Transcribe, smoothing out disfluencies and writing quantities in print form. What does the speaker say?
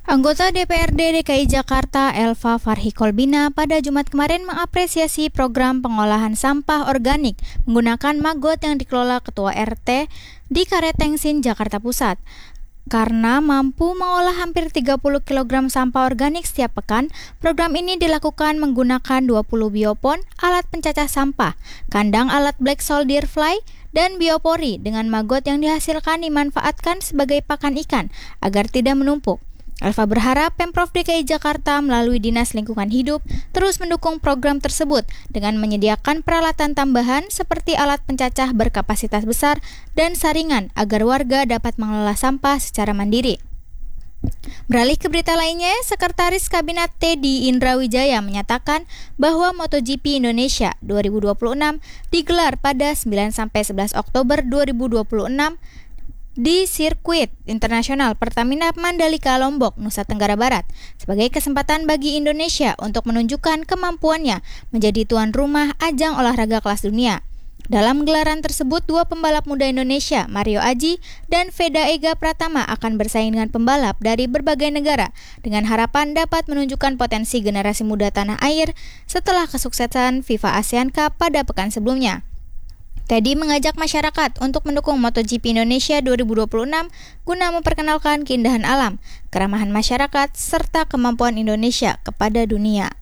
Anggota DPRD DKI Jakarta Elva Farhi Kolbina pada Jumat kemarin mengapresiasi program pengolahan sampah organik menggunakan maggot yang dikelola Ketua RT di Karetengsin, Jakarta Pusat. Karena mampu mengolah hampir 30 kg sampah organik setiap pekan, program ini dilakukan menggunakan 20 biopon, alat pencacah sampah, kandang alat black soldier fly, dan biopori dengan maggot yang dihasilkan dimanfaatkan sebagai pakan ikan agar tidak menumpuk. Elva berharap Pemprov DKI Jakarta melalui Dinas Lingkungan Hidup terus mendukung program tersebut dengan menyediakan peralatan tambahan seperti alat pencacah berkapasitas besar dan saringan agar warga dapat mengelola sampah secara mandiri. Beralih ke berita lainnya, Sekretaris Kabinet Teddy Indrawijaya menyatakan bahwa MotoGP Indonesia 2026 digelar pada 9-11 Oktober 2026 di sirkuit internasional Pertamina Mandalika Lombok, Nusa Tenggara Barat, sebagai kesempatan bagi Indonesia untuk menunjukkan kemampuannya menjadi tuan rumah ajang olahraga kelas dunia. Dalam gelaran tersebut, dua pembalap muda Indonesia, Mario Aji dan Veda Ega Pratama, akan bersaing dengan pembalap dari berbagai negara dengan harapan dapat menunjukkan potensi generasi muda tanah air setelah kesuksesan FIFA ASEAN Cup pada pekan sebelumnya. Teddy mengajak masyarakat untuk mendukung MotoGP Indonesia 2026 guna memperkenalkan keindahan alam, keramahan masyarakat, serta kemampuan Indonesia kepada dunia.